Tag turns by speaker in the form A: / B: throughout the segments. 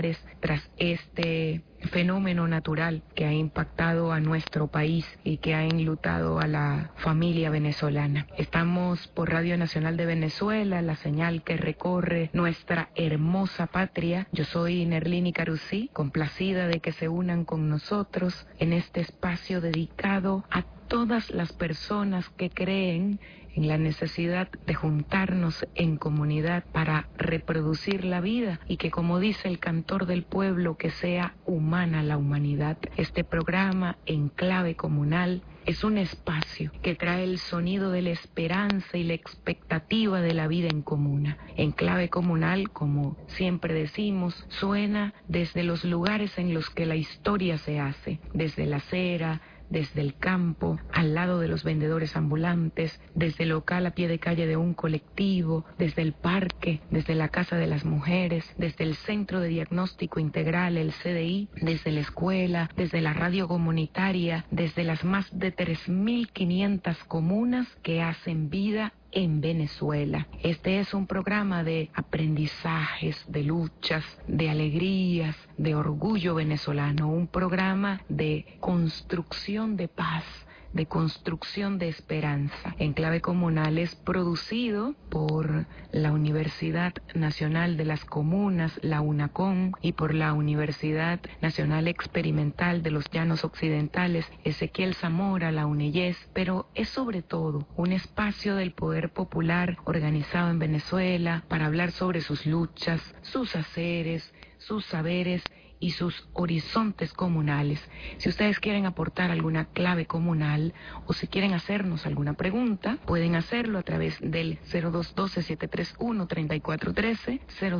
A: familiares tras este fenómeno natural que ha impactado a nuestro país y que ha enlutado a la familia venezolana. Estamos por Radio Nacional de Venezuela, la señal que recorre nuestra hermosa patria. Yo soy Nerlini Carusí, complacida de que se unan con nosotros en este espacio dedicado a todas las personas que creen en la necesidad de juntarnos en comunidad para reproducir la vida y que, como dice el cantor del pueblo, que sea humana la humanidad. Este programa en clave comunal es un espacio que trae el sonido de la esperanza y la expectativa de la vida en comuna. En clave comunal, como siempre decimos, suena desde los lugares en los que la historia se hace, desde la acera, desde el campo, al lado de los vendedores ambulantes, desde el local a pie de calle de un colectivo, desde el parque, desde la Casa de las Mujeres, desde el Centro de Diagnóstico Integral, el CDI, desde la escuela, desde la radio comunitaria, desde las más de 3.500 comunas que hacen vida en Venezuela. Este es un programa de aprendizajes, de luchas, de alegrías, de orgullo venezolano, un programa de construcción de paz, de construcción de esperanza. En clave comunal es producido por la Universidad Nacional de las Comunas, la UNACOM, y por la Universidad Nacional Experimental de los Llanos Occidentales, Ezequiel Zamora, la UNEYES, pero es sobre todo un espacio del poder popular organizado en Venezuela para hablar sobre sus luchas, sus haceres, sus saberes y sus horizontes comunales. Si ustedes quieren aportar alguna clave comunal o si quieren hacernos alguna pregunta, pueden hacerlo a través del 0212-731-3413,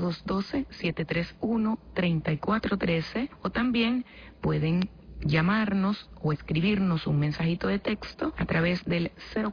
A: 0212-731-3413, o también pueden llamarnos o escribirnos un mensajito de texto a través del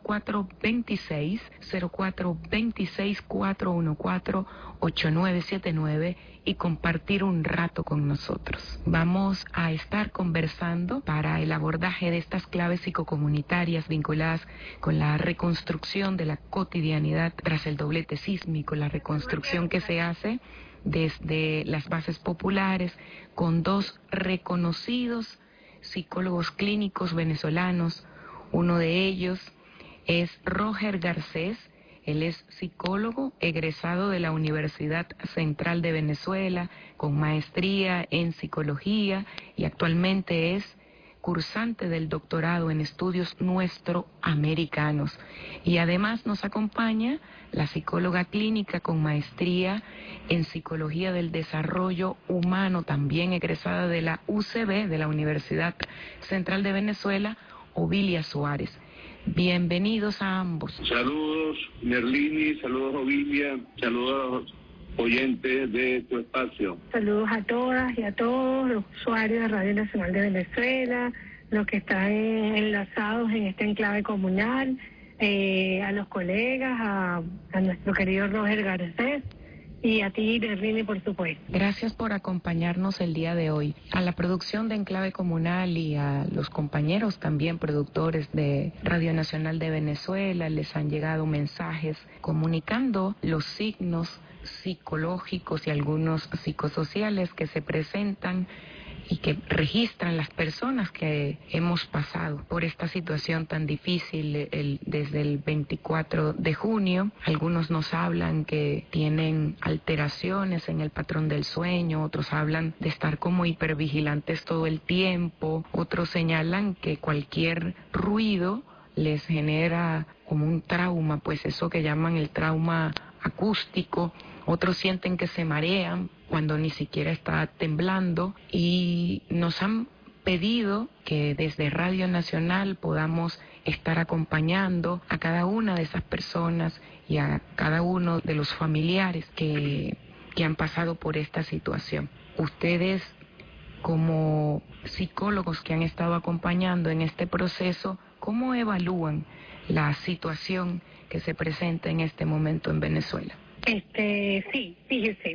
A: 0426-414-8979 y compartir un rato con nosotros. Vamos a estar conversando para el abordaje de estas claves psicocomunitarias vinculadas con la reconstrucción de la cotidianidad tras el doblete sísmico, la reconstrucción que se hace desde las bases populares con dos reconocidos psicólogos clínicos venezolanos. Uno de ellos es Roger Garcés. Él es psicólogo egresado de la Universidad Central de Venezuela con maestría en psicología y actualmente es cursante del doctorado en estudios nuestroamericanos. Y además nos acompaña la psicóloga clínica con maestría en psicología del desarrollo humano, también egresada de la UCB, de la Universidad Central de Venezuela, Ovilia Suárez. Bienvenidos a ambos.
B: Saludos, Nerlini, saludos, Ovilia, saludos oyentes de tu espacio.
C: Saludos a todas y a todos los usuarios de Radio Nacional de Venezuela, los que están enlazados en este enclave comunal, a los colegas, a nuestro querido Roger Garcés y a ti, Nerlini, por supuesto.
A: Gracias por acompañarnos el día de hoy. A la producción de Enclave Comunal y a los compañeros también productores de Radio Nacional de Venezuela les han llegado mensajes comunicando los signos psicológicos y algunos psicosociales que se presentan y que registran las personas que hemos pasado por esta situación tan difícil desde el 24 de junio. Algunos nos hablan que tienen alteraciones en el patrón del sueño, otros hablan de estar como hipervigilantes todo el tiempo, otros señalan que cualquier ruido les genera como un trauma, pues eso que llaman el trauma acústico. Otros sienten que se marean cuando ni siquiera está temblando y nos han pedido que desde Radio Nacional podamos estar acompañando a cada una de esas personas y a cada uno de los familiares que han pasado por esta situación. Ustedes, como psicólogos que han estado acompañando en este proceso, ¿cómo evalúan la situación que se presenta en este momento en Venezuela?
C: Sí, fíjese,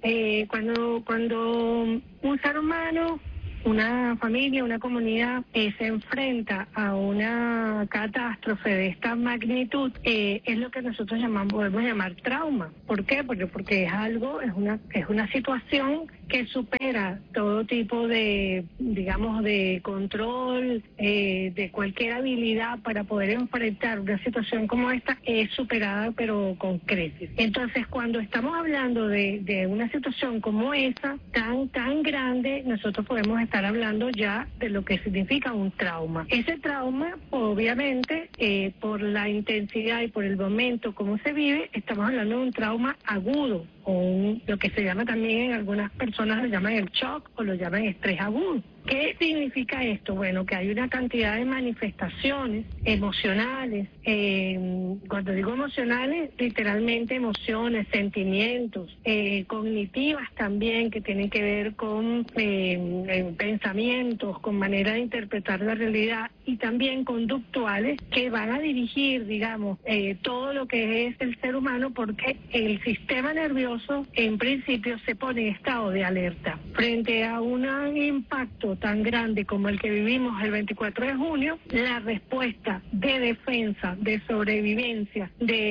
C: cuando un ser humano, una familia, una comunidad se enfrenta a una catástrofe de esta magnitud, es lo que nosotros podemos llamar trauma. ¿Por qué? Porque es una situación que supera todo tipo de, digamos, de control, de cualquier habilidad para poder enfrentar una situación como esta, es superada pero con creces. Entonces, cuando estamos hablando de una situación como esa, tan grande, nosotros podemos estar hablando ya de lo que significa un trauma. Ese trauma, obviamente, por la intensidad y por el momento como se vive, estamos hablando de un trauma agudo, o lo que se llama también, en algunas personas lo llaman el shock o lo llaman estrés agudo. ¿Qué significa esto? Bueno, que hay una cantidad de manifestaciones emocionales. Cuando digo emocionales, literalmente emociones, sentimientos, cognitivas también, que tienen que ver con pensamientos, con manera de interpretar la realidad, y también conductuales que van a dirigir, digamos, todo lo que es el ser humano, porque el sistema nervioso en principio se pone en estado de alerta frente a un impacto tan grande como el que vivimos el 24 de junio. La respuesta de defensa, de sobrevivencia,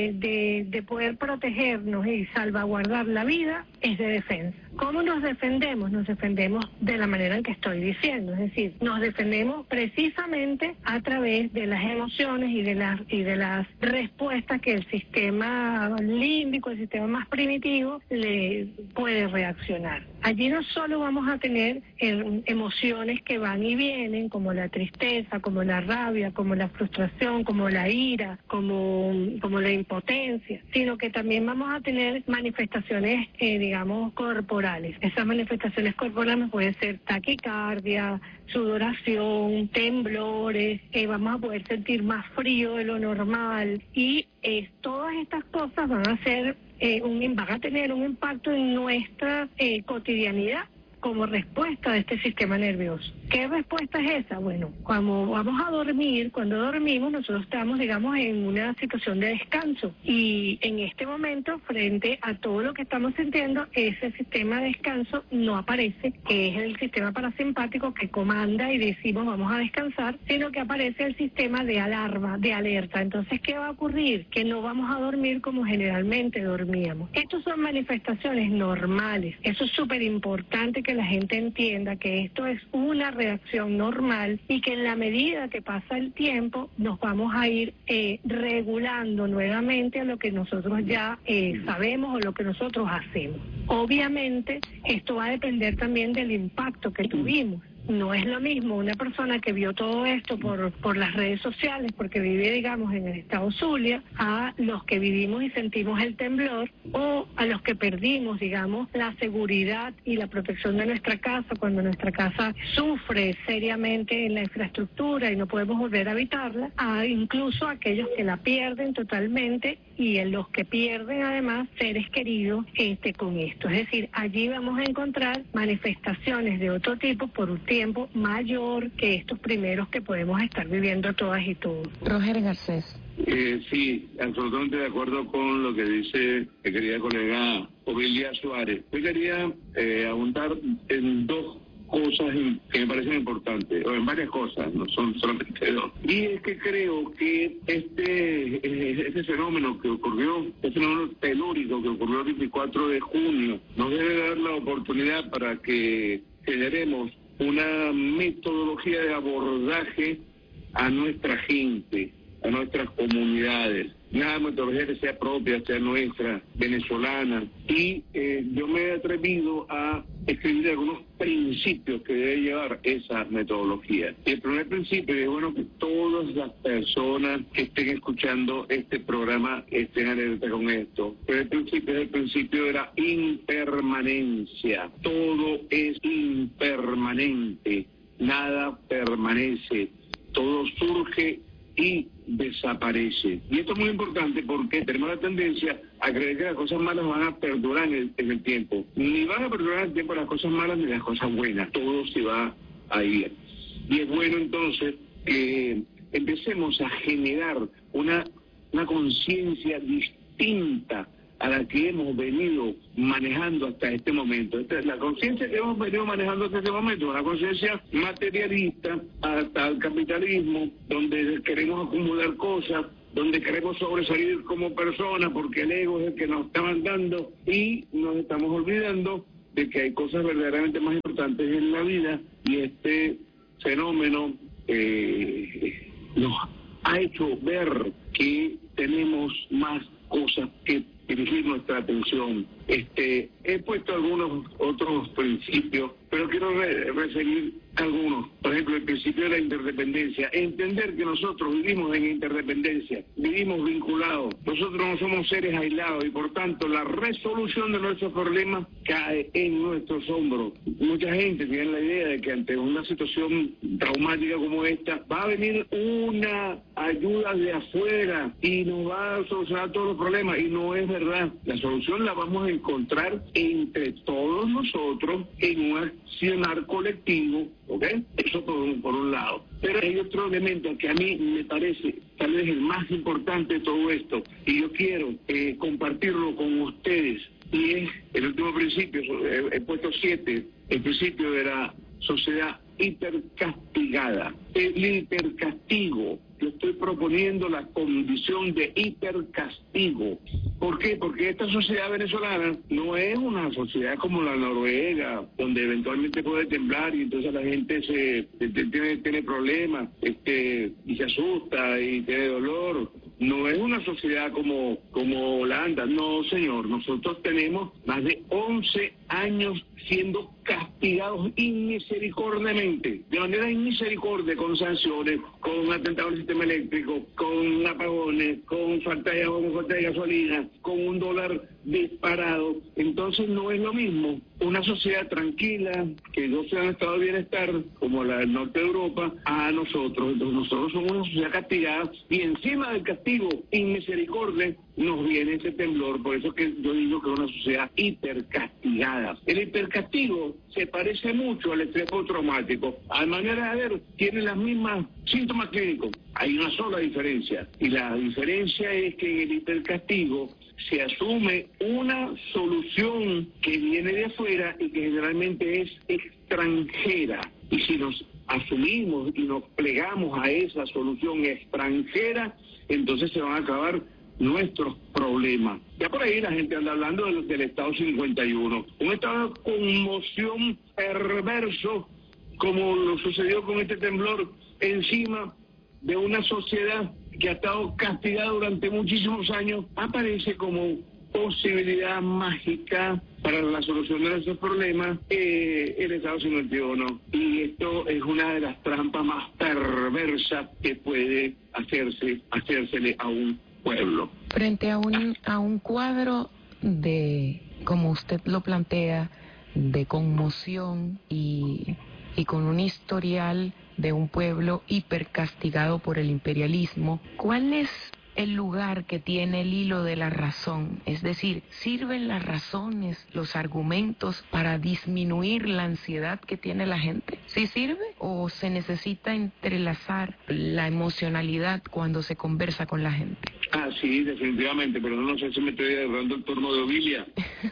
C: de poder protegernos y salvaguardar la vida es de defensa. ¿Cómo nos defendemos? Nos defendemos de la manera en que estoy diciendo, es decir, nos defendemos precisamente a través de las emociones y de las respuestas que el sistema límbico, el sistema más primitivo, le puede reaccionar. Allí no solo vamos a tener emociones que van y vienen, como la tristeza, como la rabia, como la frustración, como la ira, como la impotencia, sino que también vamos a tener manifestaciones, digamos, corporales. Esas manifestaciones corporales pueden ser taquicardia, sudoración, temblores, vamos a poder sentir más frío de lo normal, y todas estas cosas van a ser van a tener un impacto en nuestra cotidianidad como respuesta de este sistema nervioso. ¿Qué respuesta es esa? Bueno, cuando vamos a dormir, cuando dormimos, nosotros estamos, digamos, en una situación de descanso, y en este momento, frente a todo lo que estamos sintiendo, ese sistema de descanso no aparece, que es el sistema parasimpático que comanda y decimos vamos a descansar, sino que aparece el sistema de alarma, de alerta. Entonces, ¿qué va a ocurrir? Que no vamos a dormir como generalmente dormíamos. Estas son manifestaciones normales. Eso es súper importante que la gente entienda, que esto es una reacción normal, y que en la medida que pasa el tiempo nos vamos a ir regulando nuevamente a lo que nosotros ya sabemos o lo que nosotros hacemos. Obviamente esto va a depender también del impacto que tuvimos. No es lo mismo una persona que vio todo esto por las redes sociales, porque vive, digamos, en el estado Zulia, a los que vivimos y sentimos el temblor, o a los que perdimos, digamos, la seguridad y la protección de nuestra casa cuando nuestra casa sufre seriamente en la infraestructura y no podemos volver a habitarla, a incluso aquellos que la pierden totalmente, y en los que pierden además seres queridos con esto. Es decir, allí vamos a encontrar manifestaciones de otro tipo por un tiempo mayor que estos primeros que podemos estar viviendo todas y todos.
A: Roger Garcés.
B: Sí, absolutamente de acuerdo con lo que dice mi querida colega Ovilia Suárez. Yo quería abundar en dos cosas que me parecen importantes, o en varias cosas, no son solamente dos. Y es que creo que este fenómeno que ocurrió, este fenómeno telúrico que ocurrió el 24 de junio, nos debe dar la oportunidad para que generemos una metodología de abordaje a nuestra gente, a nuestras comunidades, una metodología que sea propia, sea nuestra, venezolana. Y yo me he atrevido a escribir algunos principios que debe llevar esa metodología. Y el primer principio es, bueno, que todas las personas que estén escuchando este programa estén alerta con esto. Pero el principio es el principio de la impermanencia. Todo es impermanente, nada permanece, todo surge y desaparece. Y esto es muy importante porque tenemos la tendencia a creer que las cosas malas van a perdurar en el tiempo. Ni van a perdurar en el tiempo las cosas malas ni las cosas buenas. Todo se va a ir. Y es bueno entonces que empecemos a generar una conciencia distinta a la que hemos venido manejando hasta este momento. Esta es la conciencia que hemos venido manejando hasta este momento, una conciencia materialista, hasta el capitalismo, donde queremos acumular cosas, donde queremos sobresalir como personas porque el ego es el que nos está mandando, y nos estamos olvidando de que hay cosas verdaderamente más importantes en la vida, y este fenómeno nos ha hecho ver que tenemos más cosas que dirigir nuestra atención. He puesto algunos otros principios, pero quiero reseguir algunos. Por ejemplo, el principio de la interdependencia. Entender que nosotros vivimos en interdependencia, vivimos vinculados. Nosotros no somos seres aislados y por tanto la resolución de nuestros problemas cae en nuestros hombros. Mucha gente tiene la idea de que ante una situación traumática como esta va a venir una ayuda de afuera y nos va a solucionar todos los problemas, y no es verdad. La solución la vamos a encontrar entre todos nosotros en un accionar colectivo, ¿ok? Eso por un lado. Pero hay otro elemento que a mí me parece tal vez el más importante de todo esto, y yo quiero compartirlo con ustedes, y es el último principio. He puesto 7, el principio de la sociedad hipercastigada. El hipercastigo. Yo estoy proponiendo la condición de hipercastigo. ¿Por qué? Porque esta sociedad venezolana no es una sociedad como la noruega, donde eventualmente puede temblar y entonces la gente tiene problemas y se asusta y tiene dolor. No es una sociedad como Holanda, no señor. Nosotros tenemos más de 11 años siendo castigados inmisericordiamente, de manera inmisericordia, con sanciones, con atentados al sistema eléctrico, con apagones, con falta de agua, con falta de gasolina, con un dólar disparado. Entonces no es lo mismo una sociedad tranquila, que goza de un estado de bienestar, como la del norte de Europa, a nosotros. Entonces nosotros somos una sociedad castigada, y encima del castigo inmisericordia nos viene ese temblor. Por eso que yo digo que es una sociedad hipercastigada. El hipercastigo se parece mucho al estrés postraumático. A manera de ver, tiene las mismas síntomas clínicos. Hay una sola diferencia, y la diferencia es que en el hipercastigo se asume una solución que viene de afuera y que generalmente es extranjera. Y si nos asumimos y nos plegamos a esa solución extranjera, entonces se van a acabar nuestros problemas. Ya por ahí la gente anda hablando del estado 51, un estado de conmoción perverso, como lo sucedió con este temblor, encima de una sociedad que ha estado castigada durante muchísimos años. Aparece como posibilidad mágica para la solución de nuestros problemas el estado 51. Y esto es una de las trampas más perversas que puede hacérsele a un pueblo.
A: Frente a un cuadro de, como usted lo plantea, de conmoción y con un historial de un pueblo hipercastigado por el imperialismo, ¿cuál es el lugar que tiene el hilo de la razón? Es decir, ¿sirven las razones, los argumentos para disminuir la ansiedad que tiene la gente? ¿Sí sirve o se necesita entrelazar la emocionalidad cuando se conversa con la gente?
B: Ah, sí, definitivamente, pero no sé si me estoy agarrando el turno de Ovilia.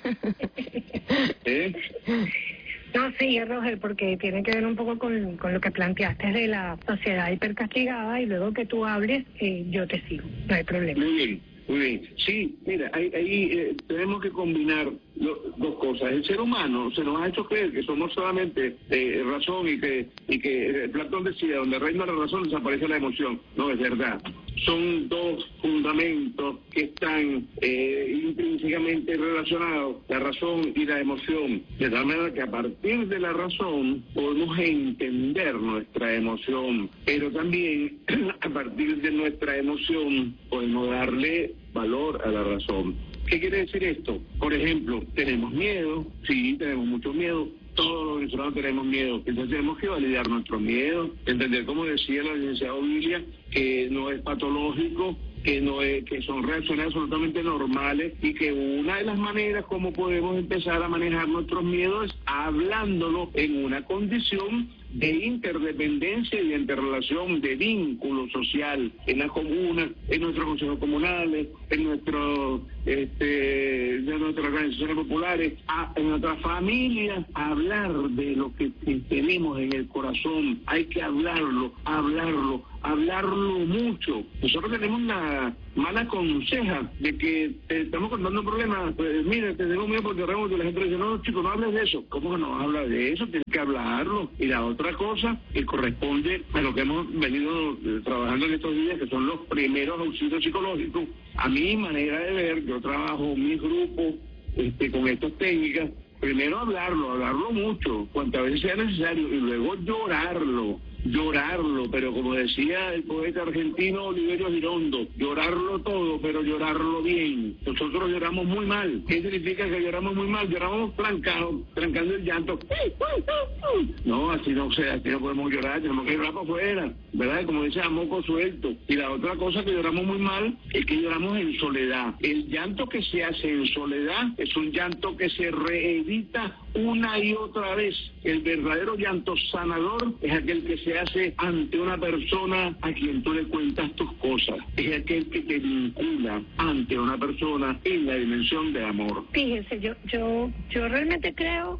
C: No, sí, Roger, porque tiene que ver un poco con lo que planteaste de la sociedad hipercastigada, y luego que tú hables, yo te sigo, no hay problema.
B: Muy bien. Sí, mira, ahí tenemos que combinar dos cosas. El ser humano se nos ha hecho creer que somos solamente razón, y que Platón decía, donde reina la razón desaparece la emoción. No es verdad. Son dos fundamentos que están intrínsecamente relacionados, la razón y la emoción. De tal manera que a partir de la razón podemos entender nuestra emoción, pero también a partir de nuestra emoción podemos darle valor a la razón. ¿Qué quiere decir esto? Por ejemplo, tenemos miedo, sí, tenemos mucho miedo. Todos los venezolanos tenemos miedo, entonces tenemos que validar nuestro miedo, entender, como decía la licenciada Ovilia, que no es patológico, que son reacciones absolutamente normales, y que una de las maneras como podemos empezar a manejar nuestros miedos es hablándolo en una condición de interdependencia y de interrelación, de vínculo social en las comunas, en nuestros consejos comunales, en de nuestras organizaciones populares, en nuestras familias. Hablar de lo que tenemos en el corazón, hay que hablarlo mucho. Nosotros tenemos mala conseja de que estamos contando problemas. Pues mira, tenemos miedo porque y la gente dice, no, chicos, no hables de eso. ¿Cómo que no habla de eso? Tienes que hablarlo. Y la otra cosa que corresponde a lo que hemos venido trabajando en estos días, que son los primeros auxilios psicológicos. A mi manera de ver, yo trabajo mis grupos con estas técnicas. Primero hablarlo mucho, cuantas veces sea necesario, y luego llorarlo, pero como decía el poeta argentino Oliverio Girondo, llorarlo todo, pero llorarlo bien. Nosotros lloramos muy mal. ¿Qué significa que lloramos muy mal? Lloramos trancando el llanto. No, así no podemos llorar, tenemos que llorar para afuera, ¿verdad? Como dice, a moco suelto. Y la otra cosa que lloramos muy mal es que lloramos en soledad. El llanto que se hace en soledad es un llanto que se reedita una y otra vez. El verdadero llanto sanador es aquel que se hace ante una persona a quien tú le cuentas tus cosas. Es aquel que te vincula ante una persona en la dimensión de amor.
C: Fíjense, yo realmente creo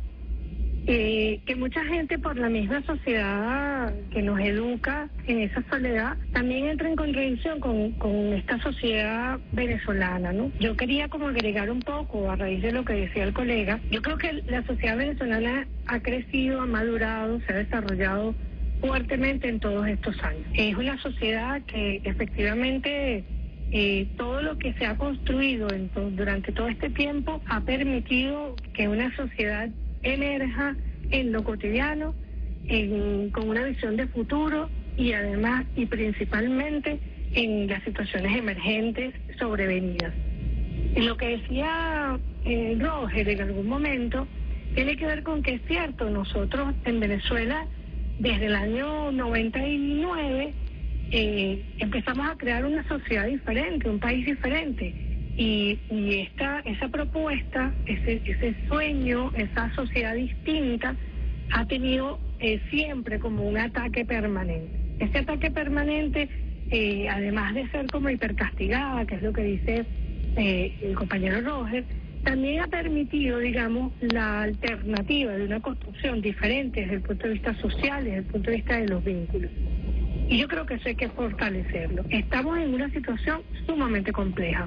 C: que mucha gente, por la misma sociedad que nos educa en esa soledad, también entra en contradicción con esta sociedad venezolana, ¿no? Yo quería como agregar un poco a raíz de lo que decía el colega. Yo creo que la sociedad venezolana ha crecido, ha madurado, se ha desarrollado fuertemente en todos estos años. Es una sociedad que efectivamente todo lo que se ha construido durante todo este tiempo ha permitido que una sociedad emerja en lo cotidiano, con una visión de futuro y además y principalmente en las situaciones emergentes sobrevenidas. Y lo que decía Roger en algún momento tiene que ver con que es cierto, nosotros en Venezuela desde el año 99 empezamos a crear una sociedad diferente, un país diferente. Y esa propuesta, ese sueño, esa sociedad distinta, ha tenido siempre como un ataque permanente. Este ataque permanente, además de ser como hipercastigada, que es lo que dice el compañero Roger, también ha permitido, digamos, la alternativa de una construcción diferente desde el punto de vista social, desde el punto de vista de los vínculos. Y yo creo que eso hay que fortalecerlo. Estamos en una situación sumamente compleja,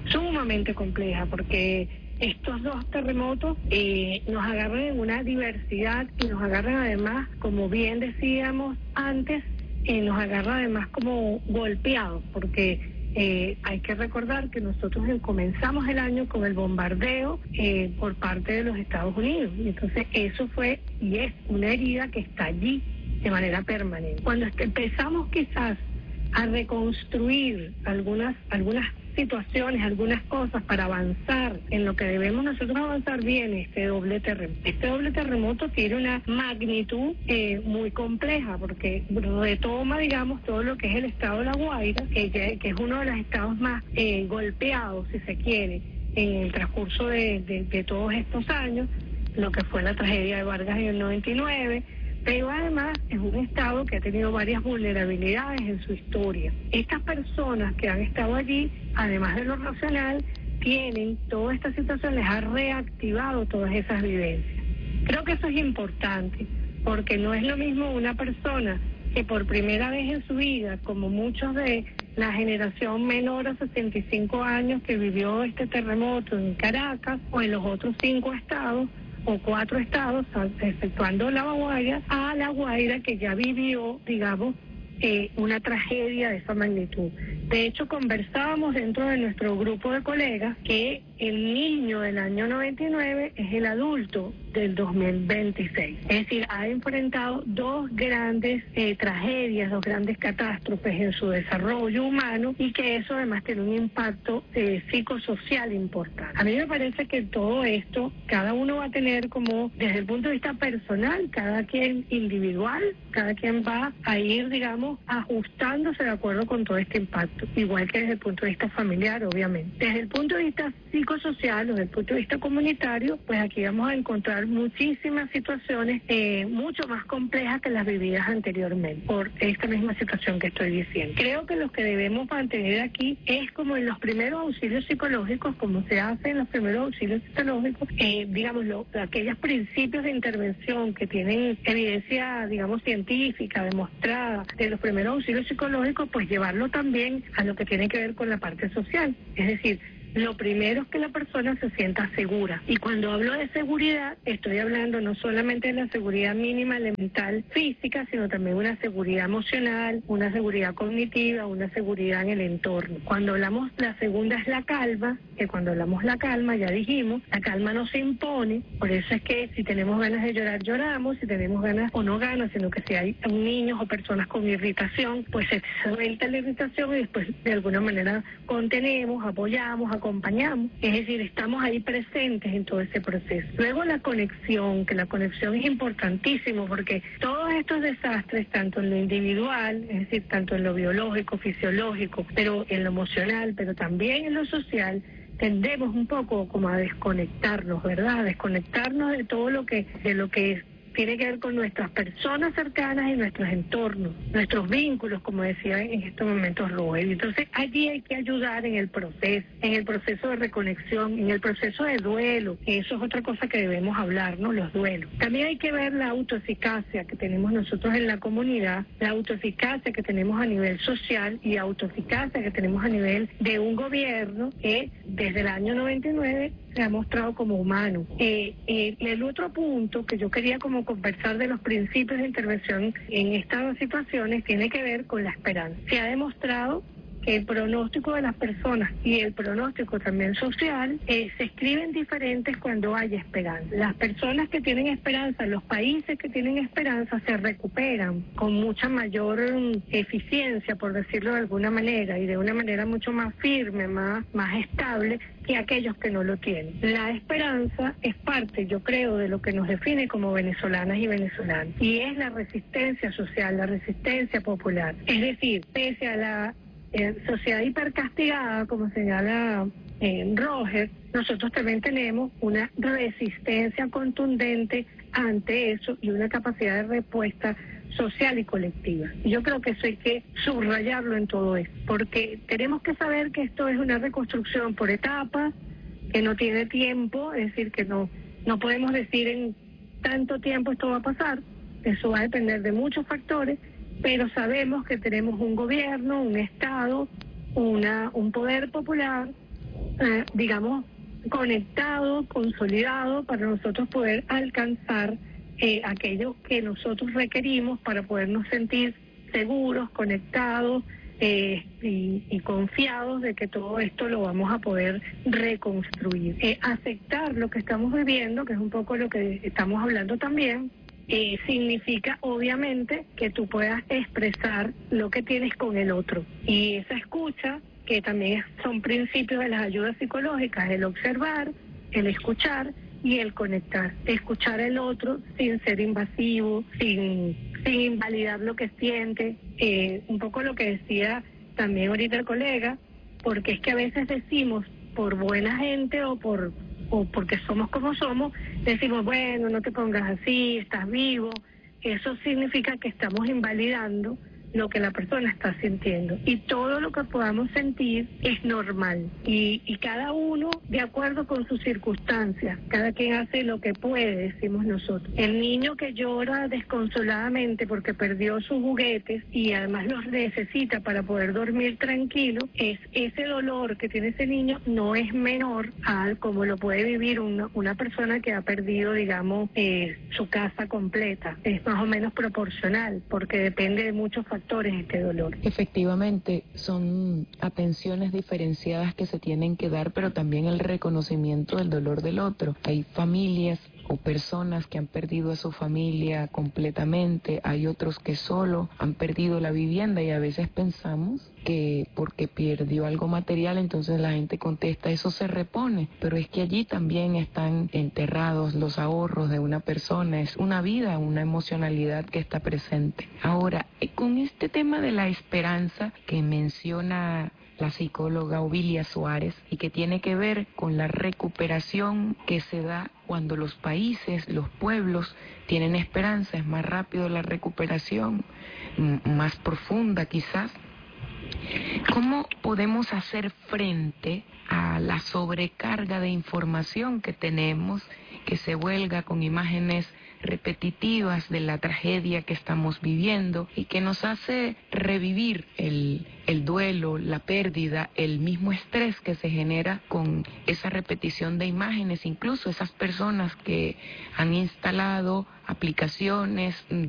C: porque estos dos terremotos nos agarran en una diversidad y nos agarran además, como bien decíamos antes, nos agarra además como golpeados, porque hay que recordar que nosotros comenzamos el año con el bombardeo por parte de los Estados Unidos. Y entonces eso fue y es una herida que está allí de manera permanente. Cuando empezamos quizás a reconstruir algunas situaciones, algunas cosas para avanzar en lo que debemos nosotros avanzar, viene este doble terremoto. Este doble terremoto tiene una magnitud muy compleja porque retoma, digamos, todo lo que es el estado de La Guaira, que es uno de los estados más golpeados, si se quiere, en el transcurso de todos estos años, lo que fue la tragedia de Vargas en el 99, pero además es un estado que ha tenido varias vulnerabilidades en su historia. Estas personas que han estado allí, además de lo racional, tienen toda esta situación, les ha reactivado todas esas vivencias. Creo que eso es importante, porque no es lo mismo una persona que por primera vez en su vida, como muchos de la generación menor a 65 años que vivió este terremoto en Caracas o en los otros 5 estados, o 4 estados, exceptuando La Guaira, a La Guaira que ya vivió, digamos, una tragedia de esa magnitud. De hecho, conversábamos dentro de nuestro grupo de colegas que el niño del año 99 es el adulto del 2026. Es decir, ha enfrentado dos grandes tragedias, dos grandes catástrofes en su desarrollo humano y que eso además tiene un impacto psicosocial importante. A mí me parece que todo esto, cada uno va a tener como, desde el punto de vista personal, cada quien individual, cada quien va a ir, digamos, ajustándose de acuerdo con todo este impacto, igual que desde el punto de vista familiar, obviamente. Desde el punto de vista psicosocial, psicosocial o desde el punto de vista comunitario, pues aquí vamos a encontrar muchísimas situaciones mucho más complejas que las vividas anteriormente por esta misma situación que estoy diciendo. Creo que lo que debemos mantener aquí es como en los primeros auxilios psicológicos, como se hace en los primeros auxilios psicológicos, digamos, aquellos principios de intervención que tienen evidencia, digamos, científica, demostrada de los primeros auxilios psicológicos, pues llevarlo también a lo que tiene que ver con la parte social. Es decir, lo primero es que la persona se sienta segura. Y cuando hablo de seguridad, estoy hablando no solamente de la seguridad mínima elemental física, sino también una seguridad emocional, una seguridad cognitiva, una seguridad en el entorno. Cuando hablamos, la segunda es la calma, que cuando hablamos la calma, ya dijimos, la calma no se impone, por eso es que si tenemos ganas de llorar, lloramos, si tenemos ganas o no ganas, sino que si hay niños o personas con irritación, pues se suelta la irritación y después de alguna manera contenemos, apoyamos, acompañamos, es decir, estamos ahí presentes en todo ese proceso. Luego la conexión, que la conexión es importantísimo porque todos estos desastres, tanto en lo individual, es decir, tanto en lo biológico, fisiológico, pero en lo emocional, pero también en lo social, tendemos un poco como a desconectarnos, ¿verdad? A desconectarnos de todo lo que tiene que ver con nuestras personas cercanas y nuestros entornos, nuestros vínculos, como decía en estos momentos Rubén. Entonces, allí hay que ayudar en el proceso de reconexión, en el proceso de duelo, que eso es otra cosa que debemos hablar, ¿no? Los duelos. También hay que ver la autoeficacia que tenemos nosotros en la comunidad, la autoeficacia que tenemos a nivel social y autoeficacia que tenemos a nivel de un gobierno que desde el año 99 se ha mostrado como humano. El otro punto que yo quería como conversar de los principios de intervención en estas situaciones tiene que ver con la esperanza. Se ha demostrado que el pronóstico de las personas y el pronóstico también social se escriben diferentes cuando hay esperanza. Las personas que tienen esperanza, los países que tienen esperanza se recuperan con mucha mayor eficiencia, por decirlo de alguna manera, y de una manera mucho más firme, más estable que aquellos que no lo tienen. La esperanza es parte, yo creo, de lo que nos define como venezolanas y venezolanos, y es la resistencia social, la resistencia popular. Es decir, pese a la sociedad hipercastigada, como señala Roger, nosotros también tenemos una resistencia contundente ante eso y una capacidad de respuesta social y colectiva. Y yo creo que eso hay que subrayarlo en todo esto, porque tenemos que saber que esto es una reconstrucción por etapas, que no tiene tiempo, es decir, que no podemos decir en tanto tiempo esto va a pasar, eso va a depender de muchos factores, pero sabemos que tenemos un gobierno, un Estado, un poder popular, digamos, conectado, consolidado, para nosotros poder alcanzar aquello que nosotros requerimos para podernos sentir seguros, conectados y confiados de que todo esto lo vamos a poder reconstruir. Aceptar lo que estamos viviendo, que es un poco lo que estamos hablando también, significa obviamente que tú puedas expresar lo que tienes con el otro. Y esa escucha, que también son principios de las ayudas psicológicas, el observar, el escuchar y el conectar. Escuchar al otro sin ser invasivo, sin invalidar lo que siente. Un poco lo que decía también ahorita el colega, porque es que a veces decimos por buena gente o porque somos como somos, decimos, bueno, no te pongas así, estás vivo. Eso significa que estamos invalidando lo que la persona está sintiendo. Y todo lo que podamos sentir es normal. Y cada uno de acuerdo con sus circunstancias. Cada quien hace lo que puede, decimos nosotros. El niño que llora desconsoladamente porque perdió sus juguetes y además los necesita para poder dormir tranquilo, ese dolor que tiene ese niño no es menor al como lo puede vivir una persona que ha perdido, digamos, su casa completa. Es más o menos proporcional porque depende de muchos factores este dolor.
A: Efectivamente, son atenciones diferenciadas que se tienen que dar, pero también el reconocimiento del dolor del otro. Hay familias o personas que han perdido a su familia completamente, hay otros que solo han perdido la vivienda y a veces pensamos que porque perdió algo material entonces la gente contesta eso se repone, pero es que allí también están enterrados los ahorros de una persona, es una vida, una emocionalidad que está presente. Ahora, con este tema de la esperanza que menciona la psicóloga Ovilia Suárez, y que tiene que ver con la recuperación que se da cuando los países, los pueblos tienen esperanza. Es más rápido la recuperación, más profunda quizás. ¿Cómo podemos hacer frente a la sobrecarga de información que tenemos, que se vuelga con imágenes repetitivas de la tragedia que estamos viviendo y que nos hace revivir el duelo, la pérdida, el mismo estrés que se genera con esa repetición de imágenes? Incluso esas personas que han instalado aplicaciones